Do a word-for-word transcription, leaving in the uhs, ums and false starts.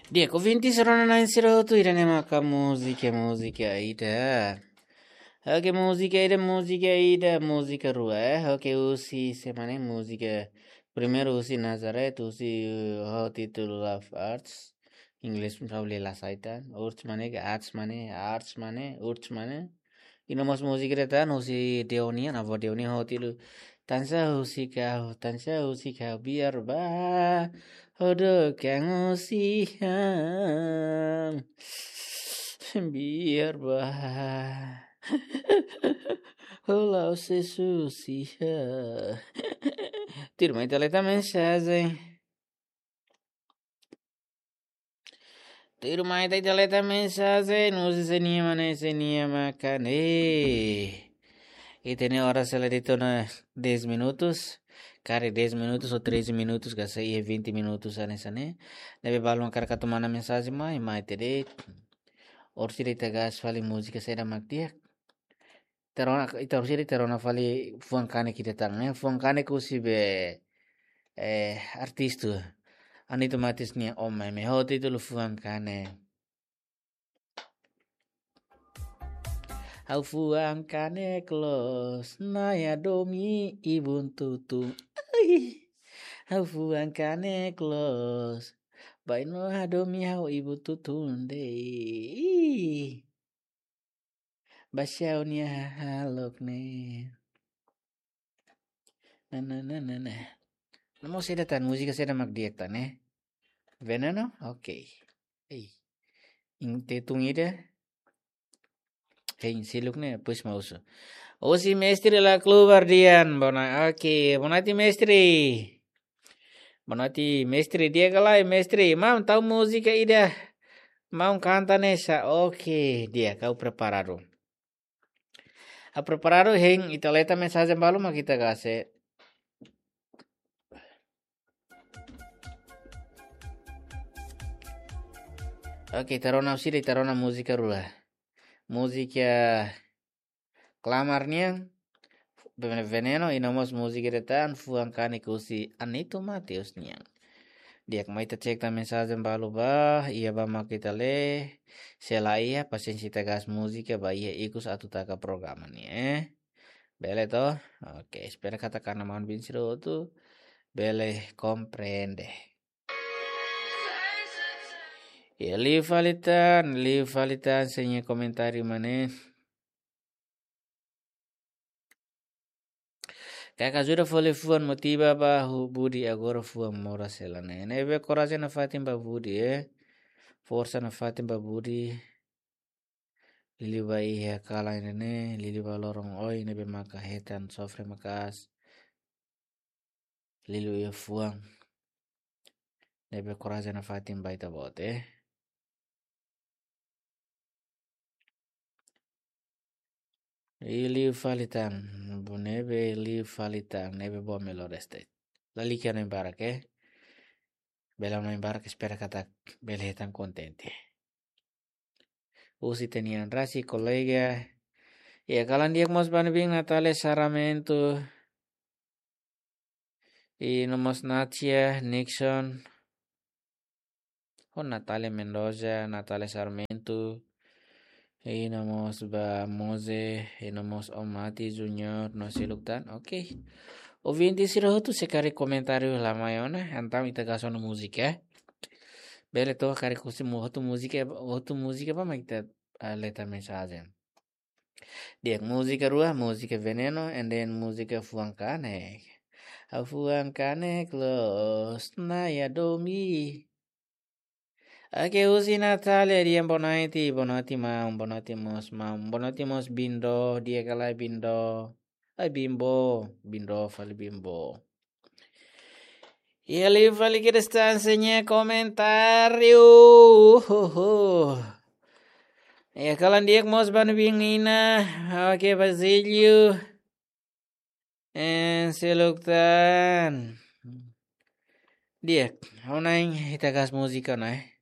Dia convinti saranno in sirotu irene maka musica musica ida. Oke musica ida musica ida musica rua eh. Oke usi semane musica. Primeiro usi Nazareth usi how title of arts. English probably la saita. Arts mane ke arts mane arts mane arts mane. Ino mas musica reta usi deonia na vo deonia how title. Tansa usi kau tansa usi kau biar ba. Ada kengosian biar bah Olá, você sucia. Turma, então lê a mensagem. Turma, então lê a mensagem. Não se anima, nem se anima, cane. E tem hora se ela detona dez minutos. Cara, dez minutos ou treze minutos, que aí é vinte minutos, ane sane. Deve balão cara que tomar na mensagem, mas, mas, tere. Orsi de gas fali música sai da magdia. Terona ita orsi de terona fali fuangkane kita tang, fuangkane ku si be eh artistu. Ani tomatis nia om me hot itu lu fuangkane. Au fuangkane close na ya domi ibun tutu. Au fuangkane close. Baino hadomi hau ibu tutunde. Basyaunya halok nih. Nah, nah, nah, nah, nah. Namo saya datan musik saya mak diek tan eh. Veneno? Oke. Okay. Hey. Ing tetung ida. Hey, siluk nih push mouse. Oh si mestri lah keluar dian. Bona. Oke, okay. Bonati mestri. Bonati mestri dia kalai mestri. Mam tahu musik ida. Mau kanta nesa. Oke, okay. Dia kau preparado. A preparado heng italeta mensagem balu ma kita gase. Oke, tarona usiri tarona música rua. Música clamarnya veneno e nomos música retan fuangkani kusi Anito Mateus niang. Dia kemai cek ta mensagem balu ba ia ba makita le selaia pasensi tagas música ba ia ikus atu taka programa ni eh. Bele to? Oke, espera katakan nama bin siro tu bele comprende. Ya li falitan, li falitan senya komentari mana. Kaka jura fole fuan motiba ba hu budi agora fuan mora selane. Nebe korase na fatin ba budi eh. Força na fatin ba budi. Lili ba iya kala ini lili ba lorong oi nebe maka hetan sofre makas. Lili ya fuan. Nebe korase na fatin ba ita bot eh. Ili falitan, nebe li falitan, nebe bo meloreste. Lali que no embarque. Bela no embarque, espera kata bela tan contente. Usi tenían rasi colega. Ya kalan dia mos ban bing Natale Saramento. Y nomos Natia Nixon. O Natale Mendoza, Natale Sarmento. Y nomos ba Mose, y nomos Omati Junior, no sé luktan. Oke. O vinte siro tu sekari komentario lama yona, antam itagaso no musika. Bele to kari kusi mu hotu musika, hotu musika pa magita leta mensagem. Dia música rua, música veneno, and then música fuangkane. A fuangkane close na ya domi. Ake usi Natalia dia bonati, bonati mam, bonati mos mam, bonati mos bindo, dia kalai bindo. Ay bimbo, bindo fali bimbo. Y ali fali que está enseñando comentario. Ya kalan dia mos ban bingina, oke Basilio. En seluktan. Dia, how naing itagas musika na eh.